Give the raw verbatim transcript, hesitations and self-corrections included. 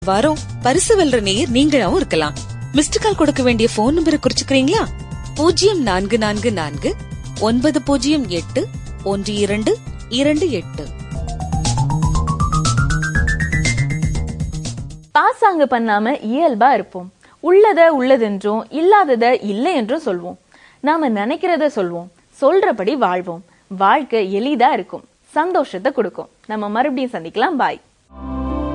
வாரம் பரிசு வெல்ற நேயர் நீங்களாவும் இருக்கலாம். மிஸ்டு கால் கொடுக்க வேண்டிய போன் நம்பரை குறிச்சுக்கிறீங்களா? பூஜ்ஜியம் நான்கு நான்கு நான்கு ஒன்பது பூஜ்ஜியம் எட்டு ஒன்று இரண்டு இரண்டு எட்டு. பாசாங்கு பண்ணாம இயல்பா இருப்போம். உள்ளத உள்ளதென்றும் இல்லாதத இல்லை என்றும் சொல்வோம். நாம நினைக்கிறத சொல்வோம், சொல்றபடி வாழ்வோம். வாழ்க்கை எளிதா இருக்கும், சந்தோஷத்தை கொடுக்கும். நம்ம மறுபடியும் சந்திக்கலாம். பாய்.